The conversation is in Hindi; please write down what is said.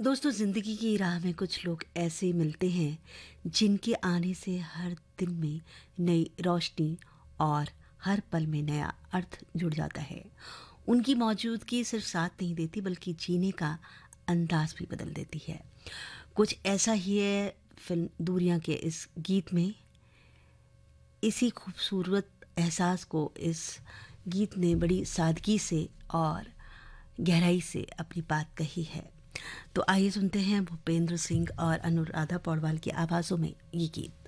दोस्तों, ज़िंदगी की राह में कुछ लोग ऐसे मिलते हैं जिनके आने से हर दिन में नई रोशनी और हर पल में नया अर्थ जुड़ जाता है। उनकी मौजूदगी सिर्फ साथ नहीं देती बल्कि जीने का अंदाज भी बदल देती है। कुछ ऐसा ही है फिल्म दूरियां के इस गीत में। इसी खूबसूरत एहसास को इस गीत ने बड़ी सादगी से और गहराई से अपनी बात कही है। तो आइए सुनते हैं भूपेंद्र सिंह और अनुराधा पौडवाल की आवाज़ों में ये गीत।